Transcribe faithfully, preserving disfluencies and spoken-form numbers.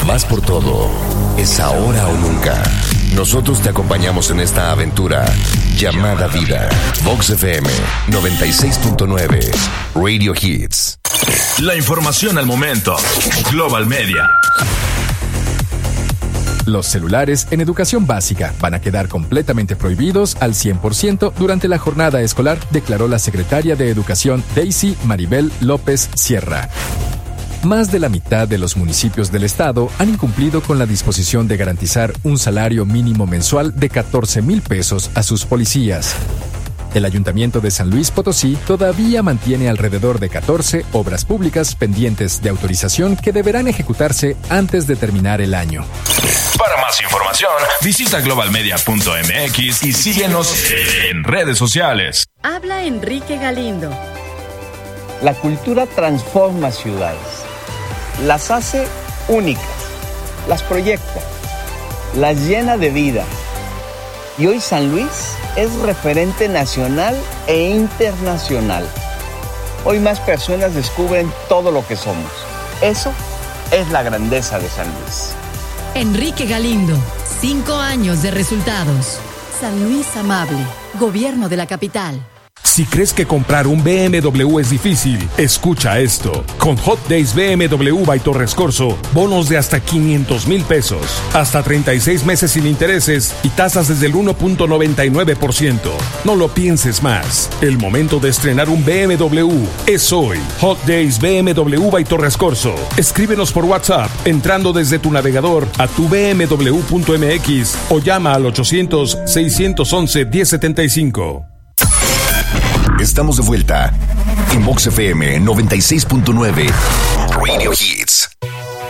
Vas por todo. Es ahora o nunca. Nosotros te acompañamos en esta aventura llamada vida. Vox F M noventa y seis punto nueve Radio Hits. La información al momento. Global Media. Los celulares en educación básica van a quedar completamente prohibidos al cien por ciento durante la jornada escolar, declaró la secretaria de Educación Daisy Maribel López Sierra. Más de la mitad de los municipios del estado han incumplido con la disposición de garantizar un salario mínimo mensual de catorce mil pesos a sus policías. El Ayuntamiento de San Luis Potosí todavía mantiene alrededor de catorce obras públicas pendientes de autorización que deberán ejecutarse antes de terminar el año. Para más información, visita global media punto m x y síguenos en redes sociales. Habla Enrique Galindo. La cultura transforma ciudades, las hace únicas, las proyecta, las llena de vida. Y hoy San Luis es referente nacional e internacional. Hoy más personas descubren todo lo que somos. Eso es la grandeza de San Luis. Enrique Galindo, cinco años de resultados. San Luis Amable, Gobierno de la Capital. Si crees que comprar un B M W es difícil, escucha esto. Con Hot Days B M W by Torres Corso, bonos de hasta quinientos mil pesos, hasta treinta y seis meses sin intereses y tasas desde el uno punto noventa y nueve por ciento. No lo pienses más. El momento de estrenar un B M W es hoy. Hot Days B M W by Torres Corso. Escríbenos por WhatsApp entrando desde tu navegador a tu b m w punto m x o llama al ochocientos, seiscientos once, diez setenta y cinco. Estamos de vuelta en Vox F M noventa y seis punto nueve Radio Hits.